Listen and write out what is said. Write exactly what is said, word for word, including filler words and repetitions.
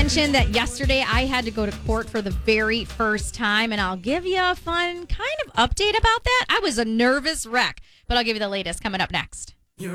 mention that yesterday I had to go to court for the very first time, and I'll give you a fun kind of update about that. I was a nervous wreck, but I'll give you the latest coming up next.